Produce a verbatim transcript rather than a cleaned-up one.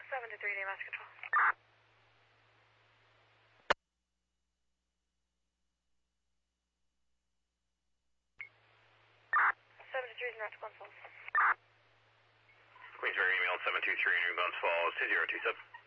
seven to three, Master Control. seven to three is North Glens Falls. Queensbury email seven two three, New Glens Falls, two zero two seven.